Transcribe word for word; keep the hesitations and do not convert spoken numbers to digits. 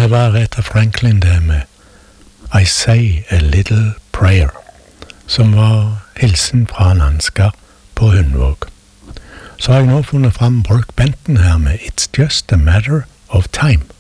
det var Aretha Franklin det med I Say a Little Prayer, som var hilsen fra en Ansgar på Hundvåg. Så har jeg nå funnet fram Brooke Benton her med It's Just a Matter of Time.